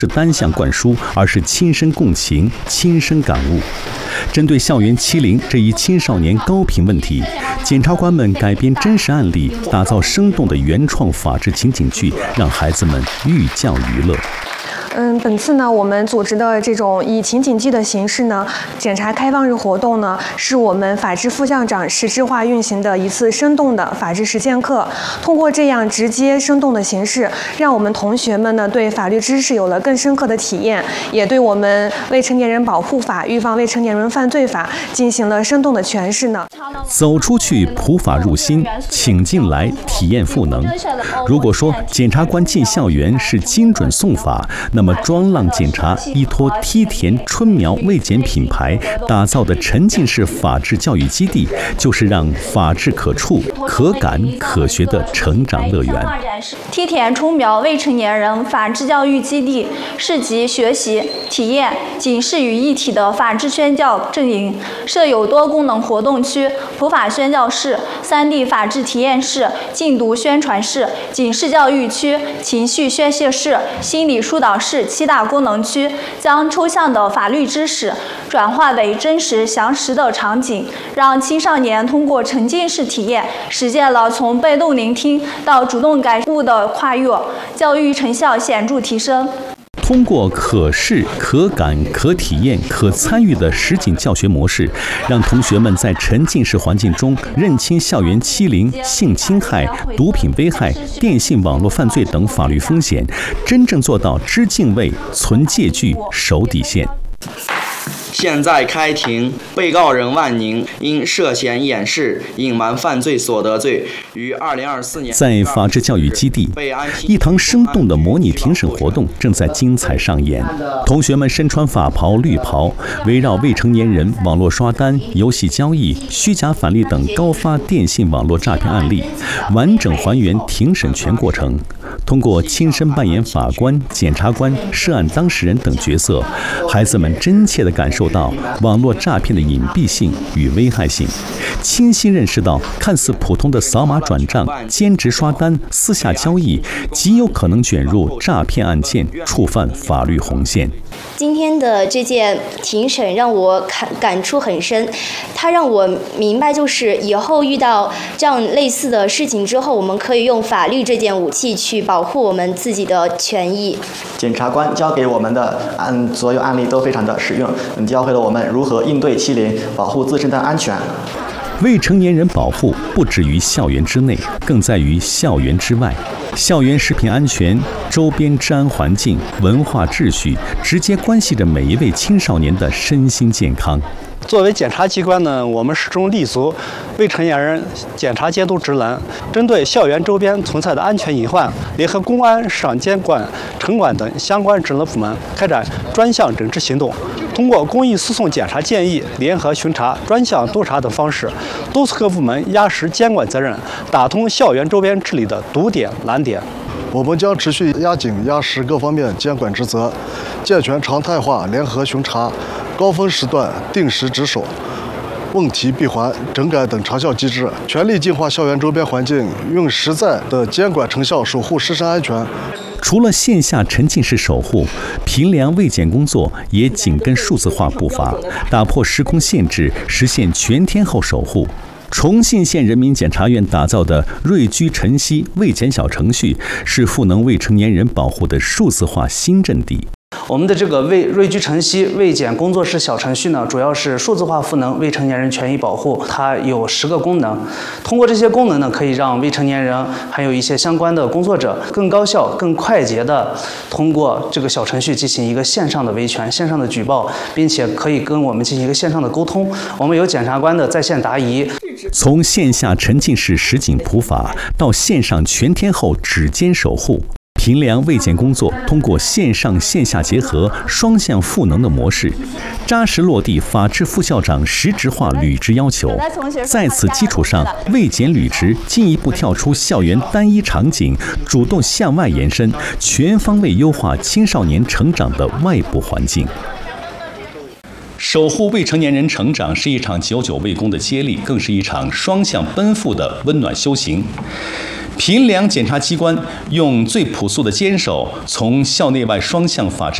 是单向灌输，而是亲身共情、亲身感悟。针对校园欺凌这一青少年高频问题，检察官们改编真实案例，打造生动的原创法治情景剧，让孩子们寓教于乐。 本次呢，我们组织的这种以情景剧的形式呢，检察开放日活动呢，是我们法制副校长实质化运行的一次生动的法治实践课。通过这样直接生动的形式，让我们同学们呢对法律知识有了更深刻的体验，也对我们未成年人保护法、预防未成年人犯罪法进行了生动的诠释呢。 走出去，普法入心，请进来，体验赋能。如果说检察官进校园是精准送法，那么庄浪检察依托梯田春苗卫检品牌打造的沉浸式法治教育基地，就是让法治可触、可感、可学的成长乐园。 梯田春苗未成年人法治教育基地是集学习、体验、警示于一体的法治宣教阵营，设有多功能活动区、普法宣教室、3D 法治体验室、禁毒宣传室、警示教育区、情绪宣泄室、心理疏导室7大功能区，将抽象的法律知识转化为真实详实的场景，让青少年通过沉浸式体验，实现了从被动聆听到主动感悟的跨越，教育成效显著提升。 通过可视、可感、可体验、可参与的实景教学模式，让同学们在沉浸式环境中认清校园欺凌、性侵害、毒品危害、电信网络犯罪等法律风险，真正做到知敬畏、存戒惧、守底线。 现在开庭，被告人万宁因涉嫌掩饰、隐瞒犯罪所得罪，于2024年在法治教育基地，一堂生动的模拟庭审活动正在精彩上演。同学们身穿法袍、绿袍，围绕未成年人网络刷单、游戏交易、虚假返利等高发电信网络诈骗案例，完整还原庭审全过程。通过亲身扮演法官、检察官、涉案当事人等角色，孩子们真切地感受到网络诈骗的隐蔽性与危害性，清晰认识到看似普通的扫码转账、兼职刷单、私下交易，极有可能卷入诈骗案件，触犯法律红线。 今天的这件庭审让我感触很深，它让我明白，就是以后遇到这样类似的事情之后，我们可以用法律这件武器去保护我们自己的权益。 检察官教给我们的所有案例都非常的实用，教会了我们如何应对欺凌，保护自身的安全。 未成年人保护不止于校园之内，更在于校园之外。校园食品安全、周边治安环境、文化秩序，直接关系着每一位青少年的身心健康。 作为检察机关呢，我们始终立足未成年人检查监督职能，针对校园周边存在的安全隐患，联合公安、市场监管、城管等相关职能部门开展专项整治行动。通过公益诉讼检查建议、联合巡查、专项督查等方式，督促各部门压实监管责任，打通校园周边治理的堵点难点。 我们将持续压紧压实各方面监管职责，健全常态化联合巡查、高峰时段定时值守、问题闭环、整改等长效机制，全力净化校园周边环境，用实在的监管成效守护师生安全。 除了线下沉浸式守护，评量卫检工作也紧跟数字化步伐，打破时空限制，实现全天候守护。重庆县人民检察院打造的瑞居晨曦卫检小程序，是赋能未成年人保护的数字化新阵地。 我们的这个瑞居晨曦卫检工作室小程序呢，主要是数字化赋能未成年人权益保护，它有10个功能。通过这些功能呢，可以让未成年人还有一些相关的工作者更高效、更快捷的通过这个小程序进行一个线上的维权、线上的举报，并且可以跟我们进行一个线上的沟通。我们有检察官的在线答疑。 从线下沉浸式实景普法到线上全天候指尖守护。评量卫检工作通过线上线下结合、双向赋能的模式，扎实落地法治副校长实质化履职要求。在此基础上，卫检履职进一步跳出校园单一场景，主动向外延伸，全方位优化青少年成长的外部环境。守护未成年人成长是一场久久未功的接力，更是一场双向奔赴的温暖修行。 评量检察机关用最朴素的坚守，从校内外双向法治